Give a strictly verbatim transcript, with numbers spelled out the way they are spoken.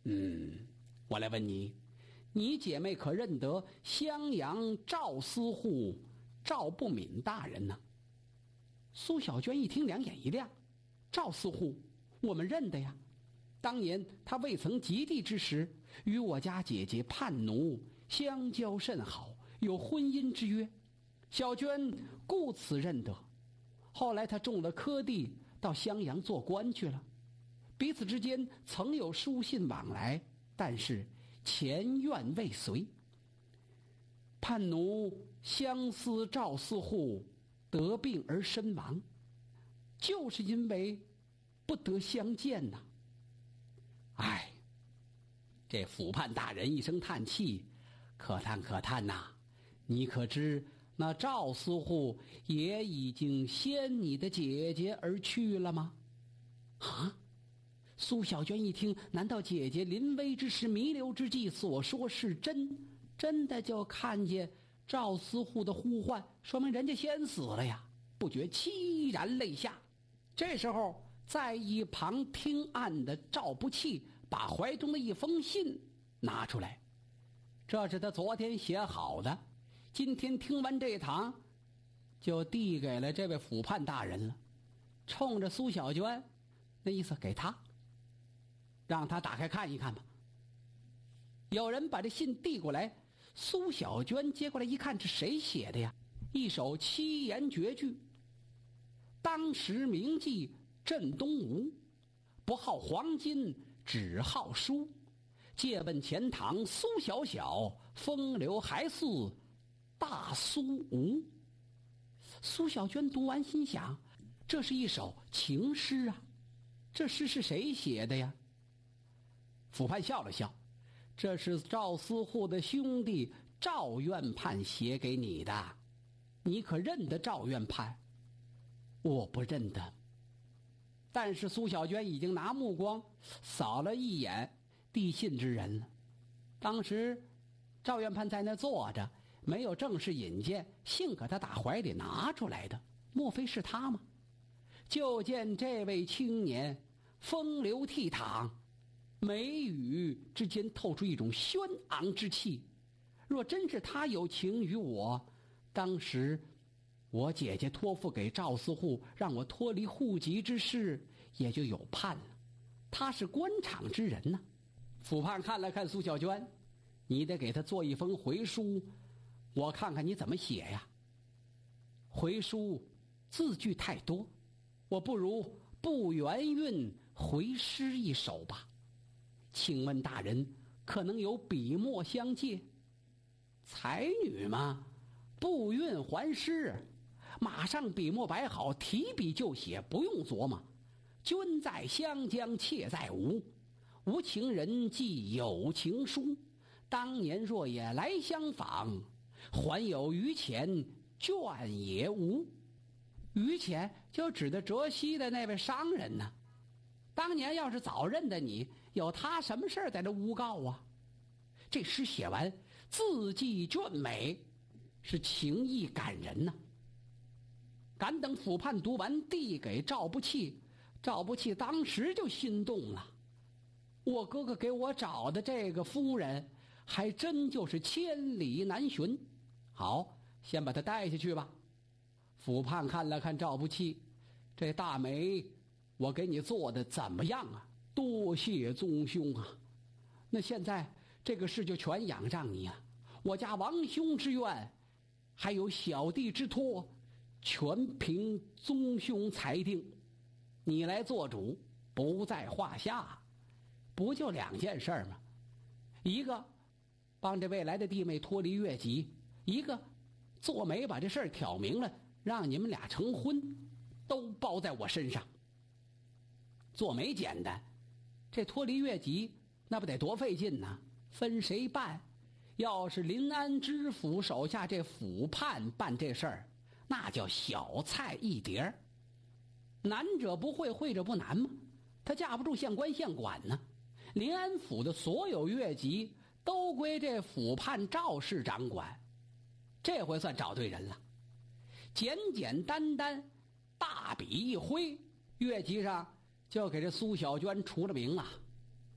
嗯，我来问你，你姐妹可认得襄阳赵司户赵不敏大人呢？苏小娟一听，两眼一亮，赵司户，我们认得呀。当年他未曾及第之时，与我家姐姐叛奴相交甚好，有婚姻之约，小娟故此认得。后来他中了科第，到襄阳做官去了，彼此之间曾有书信往来，但是前怨未遂。叛奴相思赵司户得病而身亡，就是因为不得相见呐。唉，这府判大人一声叹气，可叹可叹呐！你可知那赵司户也已经先你的姐姐而去了吗？啊！苏小娟一听，难道姐姐临危之时弥留之际所说是真？真的就看见赵司户的呼唤，说明人家先死了呀，不觉凄然泪下。这时候在一旁听案的赵不弃把怀中的一封信拿出来，这是他昨天写好的，今天听完这堂就递给了这位府判大人了，冲着苏小娟那意思给他，让他打开看一看吧。有人把这信递过来，苏小娟接过来一看，这谁写的呀？一首七言绝句：当时名妓镇东吴，不好黄金只好书，借问钱塘苏小小，风流还似大苏吴。苏小娟读完心想，这是一首情诗啊，这诗是谁写的呀？府判笑了笑，这是赵司户的兄弟赵院判写给你的，你可认得赵院判？我不认得。但是苏小娟已经拿目光扫了一眼递信之人了。当时赵院判在那坐着，没有正式引荐，幸可他打怀里拿出来的，莫非是他吗？就见这位青年风流倜傥，眉宇之间透出一种轩昂之气，若真是他有情于我，当时我姐姐托付给赵司户，让我脱离户籍之事，也就有盼了。他是官场之人呢。府判看了看苏小娟，你得给他做一封回书，我看看你怎么写呀。回书字句太多，我不如不圆韵回诗一首吧。请问大人可能有笔墨相借？才女嘛，不韵还诗，马上笔墨摆好，提笔就写，不用琢磨。君在湘江妾在吴，无情人寄有情书，当年若也来相访，还有余钱眷也无。余钱就指的浙西的那位商人呢。当年要是早认得你，有他什么事儿在这诬告啊？这诗写完，字迹隽美，是情意感人呐、啊。敢等府判读完，递给赵不弃，赵不弃当时就心动了。我哥哥给我找的这个夫人，还真就是千里难寻。好，先把他带下去吧。府判看了看赵不弃，这大媒我给你做的怎么样啊？多谢宗兄啊！那现在这个事就全仰仗你啊！我家王兄之愿，还有小弟之托，全凭宗兄裁定，你来做主不在话下。不就两件事吗？一个帮这未来的弟妹脱离越籍，一个做媒把这事儿挑明了，让你们俩成婚，都包在我身上。做媒简单，这脱离越籍那不得多费劲呢？分谁办？要是临安知府手下这府判办这事儿，那叫小菜一碟。难者不会，会者不难吗？他架不住县官县管呢。临安府的所有越籍都归这府判赵氏掌管，这回算找对人了。简简单单大笔一挥，越籍上就给这苏小娟除了名啊。